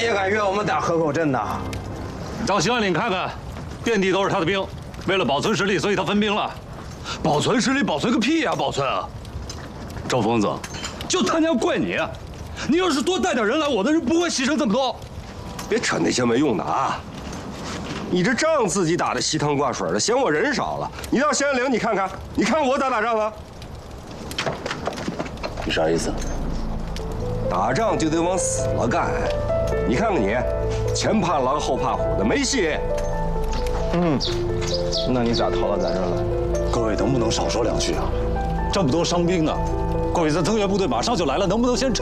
也敢越我们打河口镇呐？ 到兴安岭看看，遍地都是他的兵。为了保存实力，所以他分兵了。保存实力，保存个屁呀！保存啊！赵疯子，就他娘怪你！你要是多带点人来，我的人不会牺牲这么多。 别扯那些没用的啊！你这仗自己打得稀汤挂水的，嫌我人少了。你到兴安岭，你看看我打仗啊？ 你啥意思？ 打仗就得往死了干。你看看你，前怕狼后怕虎的，没戏。 那你咋逃到咱这儿了？ 各位能不能少说两句啊？这么多伤兵呢，各位的增援部队马上就来了，能不能先撤？